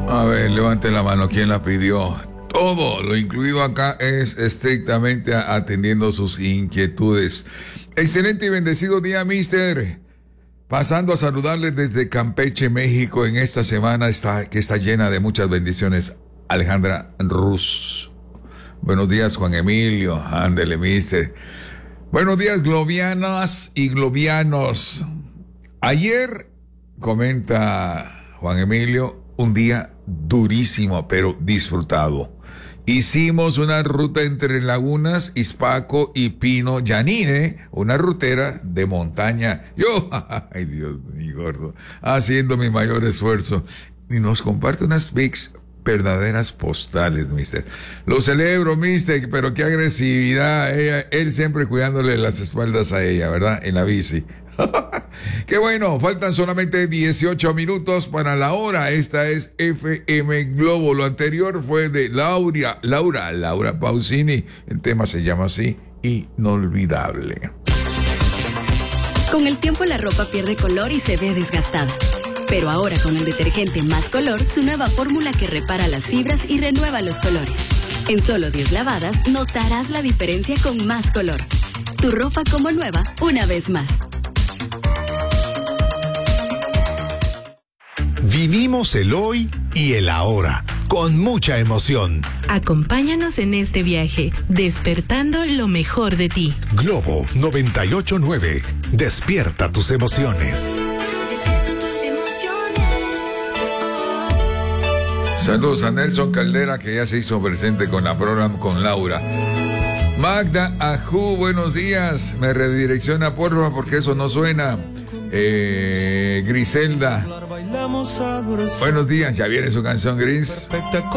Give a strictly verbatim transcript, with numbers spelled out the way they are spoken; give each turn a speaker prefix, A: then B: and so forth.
A: A ver, levante la mano. ¿Quién la pidió? Todo lo incluido acá es estrictamente atendiendo sus inquietudes. Excelente y bendecido día, mister. Pasando a saludarles desde Campeche, México, en esta semana está, que está llena de muchas bendiciones. Alejandra Ruz. Buenos días, Juan Emilio. Ándele, mister. Buenos días, globianas y globianos. Ayer, comenta Juan Emilio, un día durísimo, pero disfrutado. Hicimos una ruta entre Lagunas, Izpaco y Pino Yanine, una rutera de montaña. Yo, ay Dios mío, gordo, haciendo mi mayor esfuerzo. Y nos comparte unas pics verdaderas postales, mister. Lo celebro, mister, pero qué agresividad. Ella, él siempre cuidándole las espaldas a ella, ¿verdad? En la bici. Qué bueno, faltan solamente dieciocho minutos para la hora. Esta es F M Globo. Lo anterior fue de Laura, Laura, Laura Pausini. El tema se llama así, Inolvidable.
B: Con el tiempo la ropa pierde color y se ve desgastada. Pero ahora con el detergente Más Color, su nueva fórmula que repara las fibras y renueva los colores. En solo diez lavadas notarás la diferencia con Más Color. Tu ropa como nueva, una vez más.
C: Vivimos el hoy y el ahora, con mucha emoción.
D: Acompáñanos en este viaje, despertando lo mejor de ti.
C: Globo noventa y ocho punto nueve, despierta tus emociones.
A: Saludos a Nelson Caldera, que ya se hizo presente con la programa con Laura. Magda Ajú, buenos días. Me redirecciona, porfa, porque eso no suena. Eh, Griselda. Buenos días, ya viene su canción, Gris.